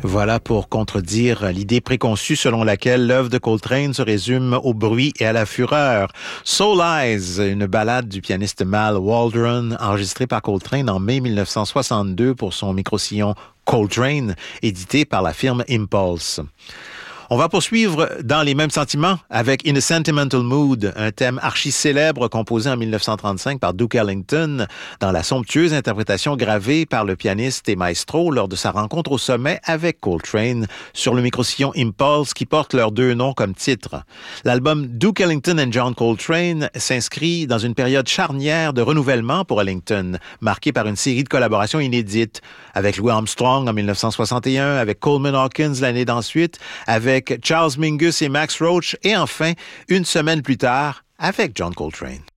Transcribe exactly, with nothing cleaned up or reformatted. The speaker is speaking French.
Voilà pour contredire l'idée préconçue selon laquelle l'œuvre de Coltrane se résume au bruit et à la fureur. Soul Eyes, une ballade du pianiste Mal Waldron, enregistrée par Coltrane en mai mille neuf cent soixante-deux pour son micro-sillon Coltrane, édité par la firme Impulse. On va poursuivre dans les mêmes sentiments avec In a Sentimental Mood, un thème archi-célèbre composé en mille neuf cent trente-cinq par Duke Ellington dans la somptueuse interprétation gravée par le pianiste et maestro lors de sa rencontre au sommet avec Coltrane sur le micro-sillon Impulse qui porte leurs deux noms comme titre. L'album Duke Ellington and John Coltrane s'inscrit dans une période charnière de renouvellement pour Ellington, marquée par une série de collaborations inédites avec Louis Armstrong en mille neuf cent soixante et un, avec Coleman Hawkins l'année d'ensuite, avec Charles Mingus et Max Roach, et enfin, une semaine plus tard, avec John Coltrane.